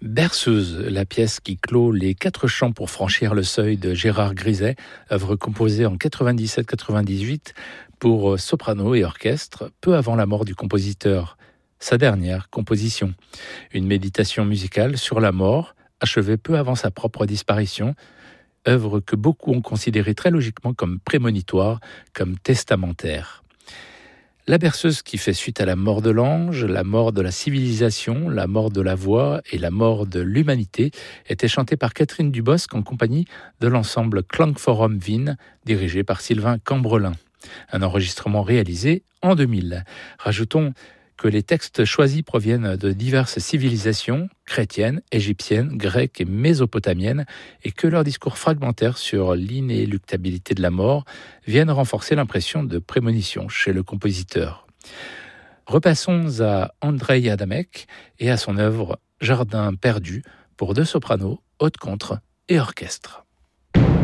Berceuse, la pièce qui clôt les 4 chants pour franchir le seuil de Gérard Griset, œuvre composée en 97-98 pour soprano et orchestre, peu avant la mort du compositeur. Sa dernière composition. Une méditation musicale sur la mort, achevée peu avant sa propre disparition, œuvre que beaucoup ont considérée très logiquement comme prémonitoire, comme testamentaire. La berceuse qui fait suite à la mort de l'ange, la mort de la civilisation, la mort de la voix et la mort de l'humanité était chantée par Catherine Dubosc en compagnie de l'ensemble Klangforum Wien, dirigé par Sylvain Cambrelin. Un enregistrement réalisé en 2000. Rajoutons que les textes choisis proviennent de diverses civilisations, chrétiennes, égyptiennes, grecques et mésopotamiennes, et que leurs discours fragmentaires sur l'inéluctabilité de la mort viennent renforcer l'impression de prémonition chez le compositeur. Repassons à Andrei Adamek et à son œuvre Jardin perdu pour 2 sopranos, haute contre et orchestre.